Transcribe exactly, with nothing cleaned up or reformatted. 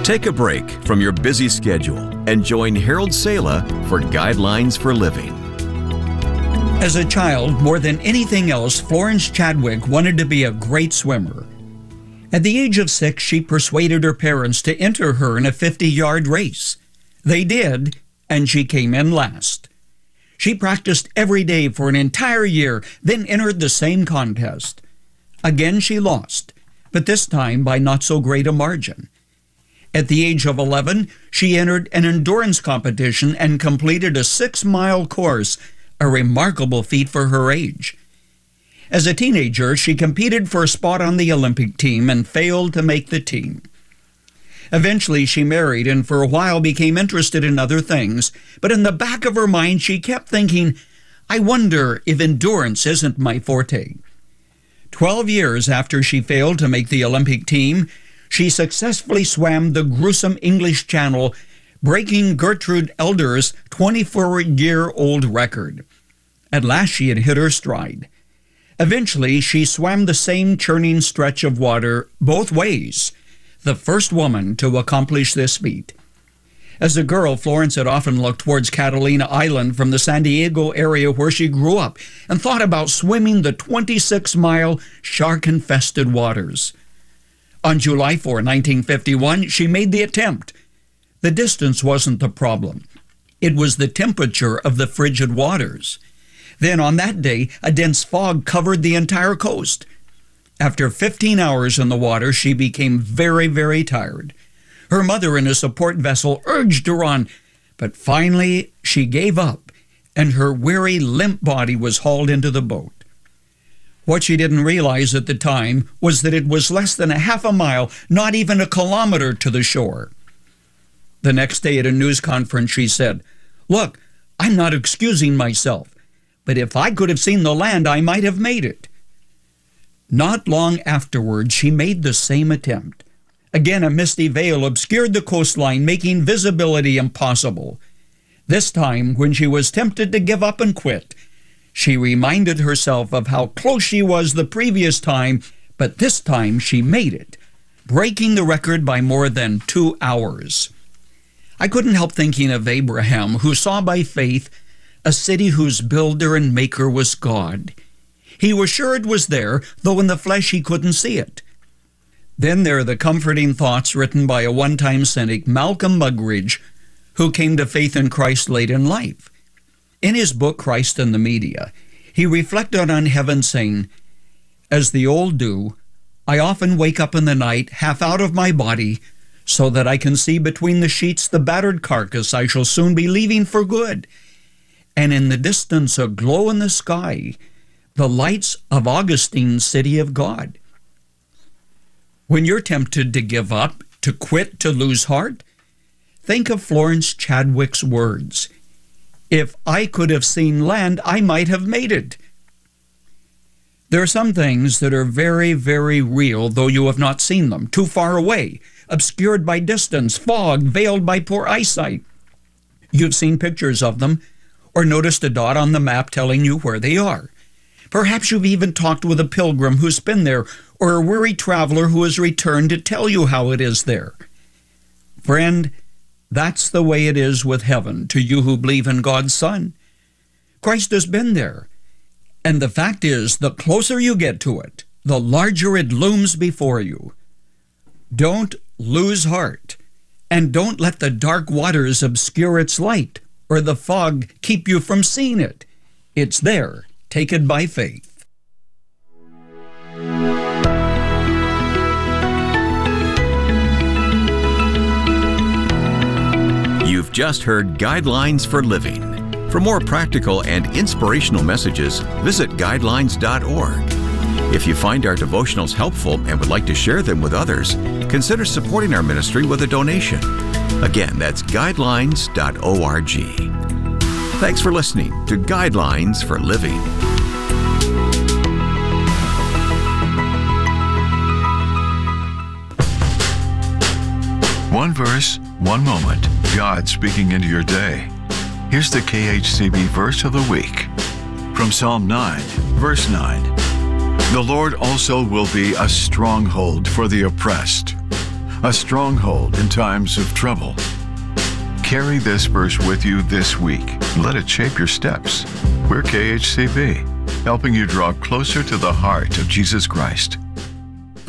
Take a break from your busy schedule and join Harold Sala for Guidelines for Living. As a child, more than anything else, Florence Chadwick wanted to be a great swimmer. At the age of six, she persuaded her parents to enter her in a fifty-yard race. They did, and she came in last. She practiced every day for an entire year, then entered the same contest. Again, she lost, but this time by not so great a margin. At the age of eleven, she entered an endurance competition and completed a six-mile course, a remarkable feat for her age. As a teenager, she competed for a spot on the Olympic team and failed to make the team. Eventually, she married and for a while became interested in other things, but in the back of her mind, she kept thinking, I wonder if endurance isn't my forte. Twelve years after she failed to make the Olympic team, she successfully swam the gruesome English Channel, breaking Gertrude Elder's twenty-four-year-old record. At last she had hit her stride. Eventually, she swam the same churning stretch of water both ways, the first woman to accomplish this feat. As a girl, Florence had often looked towards Catalina Island from the San Diego area where she grew up and thought about swimming the twenty-six-mile shark-infested waters. On July fourth, nineteen fifty-one, she made the attempt. The distance wasn't the problem. It was the temperature of the frigid waters. Then on that day, a dense fog covered the entire coast. After fifteen hours in the water, she became very, very tired. Her mother in a support vessel urged her on, but finally she gave up, and her weary, limp body was hauled into the boat. What she didn't realize at the time was that it was less than a half a mile, not even a kilometer to the shore. The next day at a news conference, she said, Look, I'm not excusing myself, but if I could have seen the land, I might have made it. Not long afterwards, she made the same attempt. Again, a misty veil obscured the coastline, making visibility impossible. This time, when she was tempted to give up and quit, she reminded herself of how close she was the previous time, but this time she made it, breaking the record by more than two hours. I couldn't help thinking of Abraham, who saw by faith a city whose builder and maker was God. He was sure it was there, though in the flesh he couldn't see it. Then there are the comforting thoughts written by a one-time cynic, Malcolm Muggeridge, who came to faith in Christ late in life. In his book, Christ and the Media, he reflected on heaven, saying, As the old do, I often wake up in the night, half out of my body, so that I can see between the sheets the battered carcass I shall soon be leaving for good, and in the distance a glow in the sky, the lights of Augustine's city of God. When you're tempted to give up, to quit, to lose heart, think of Florence Chadwick's words, If I could have seen land, I might have made it. There are some things that are very, very real, though you have not seen them, too far away, obscured by distance, fog, veiled by poor eyesight. You've seen pictures of them, or noticed a dot on the map telling you where they are. Perhaps you've even talked with a pilgrim who's been there, or a weary traveler who has returned to tell you how it is there. Friend, that's the way it is with heaven to you who believe in God's Son. Christ has been there. And the fact is, the closer you get to it, the larger it looms before you. Don't lose heart, and don't let the dark waters obscure its light, or the fog keep you from seeing it. It's there. Take it by faith. You've just heard Guidelines for Living. For more practical and inspirational messages, visit guidelines dot org. If you find our devotionals helpful and would like to share them with others, consider supporting our ministry with a donation. Again, that's guidelines dot org. Thanks for listening to Guidelines for Living. One verse, one moment. God speaking into your day. Here's the K H C B verse of the week. From Psalm nine, verse nine. The Lord also will be a stronghold for the oppressed, a stronghold in times of trouble. Carry this verse with you this week. Let it shape your steps. We're K H C B, helping you draw closer to the heart of Jesus Christ.